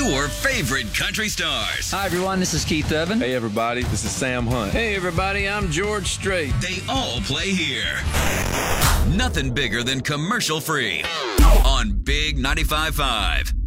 your favorite country stars. Hi, everyone. This is Keith Urban. Hey, everybody. This is Sam Hunt. Hey, everybody. I'm George Strait. They all play here. Nothing bigger than commercial free on Big 95.5.